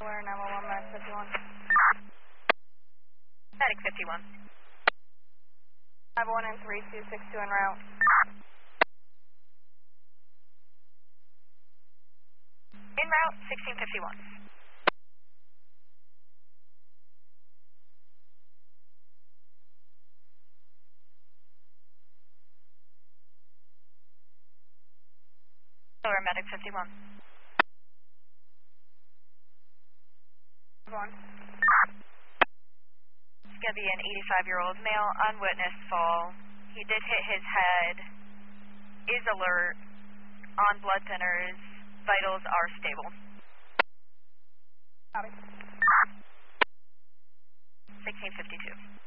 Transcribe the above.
Where 911, Medic 51. Medic 51. 51 and 3262 en route. En route, 1651. Lower Medic 51. Go on. It's going to be an 85-year-old male, unwitnessed fall. He did hit his head, is alert, on blood thinners, vitals are stable. Copy. 1652.